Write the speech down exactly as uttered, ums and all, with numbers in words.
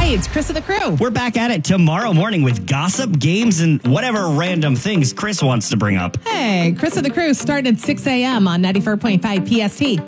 Hey, it's Chris and the crew. We're back at it tomorrow morning with gossip, games, and whatever random things Chris wants to bring up. Hey, Chris and the crew starting at six a.m. on ninety-four point five P S T.